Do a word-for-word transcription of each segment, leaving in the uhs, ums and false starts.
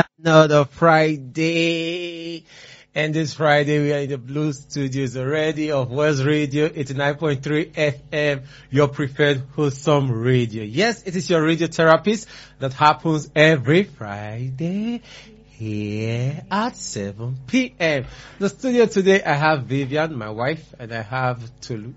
Another Friday. And this Friday we are in the Blue Studios already of West Radio eighty-nine point three F M, your preferred wholesome radio. Yes, it is your radio therapist that happens every Friday here at seven p m. The studio today I have Vivian, my wife, and I have Tolu.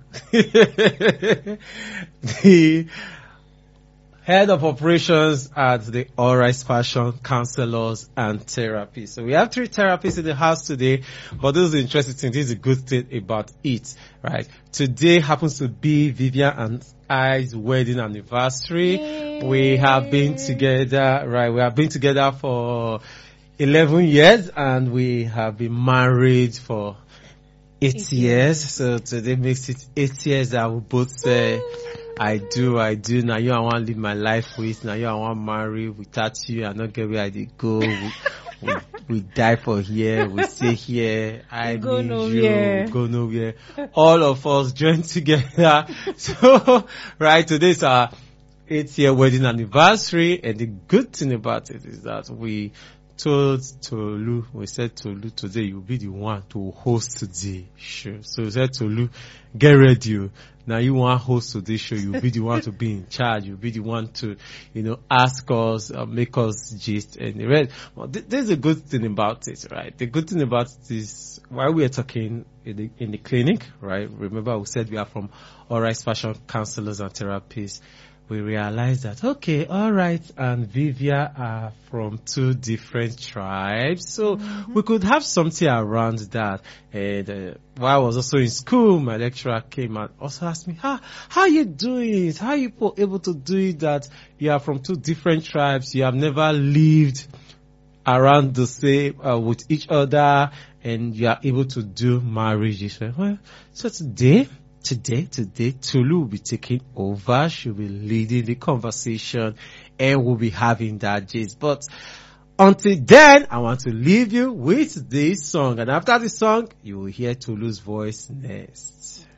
the Head of Operations at the All Rise Fashion Counselors and Therapy. So we have three therapists in the house today, but this is the interesting thing. This is a good thing about it, right? Today happens to be Vivian and I's wedding anniversary. Yay. We have been together, right? We have been together for eleven years and we have been married for eight, eight years. years. So today makes it eight years that we both say, I do, I do. Now you I want to live my life with. Now you I want to marry without you. I not get where I did go. We, we, we die for here. We stay here. I go need nowhere. you. Go nowhere. All of us join together. So, right, today's our eighth year wedding anniversary. And the good thing about it is that we told Tolu, we said Tolu, today you'll be the one to host the show. So we said Tolu, get ready. Now you want to host today's show, you'll be the one to be in charge, you'll be the one to, you know, ask us, uh, make us gist and the rest. Well, th- there's a good thing about it, right? The good thing about it is, while we are talking in the, in the clinic, right? Remember we said we are from All Rise Fashion Counselors and Therapists. We realized that, okay, all right, and Vivia are from two different tribes, so mm-hmm. we could have something around that. And uh, while I was also in school, my lecturer came and also asked me, how, how you doing it? How are you able to do it that you are from two different tribes, you have never lived around the same, uh, with each other, and you are able to do marriage? Well, so today, Today, today, Tolu will be taking over. She'll be leading the conversation and we'll be having that gist. But until then, I want to leave you with this song. And after the song, you will hear Tolu's voice next.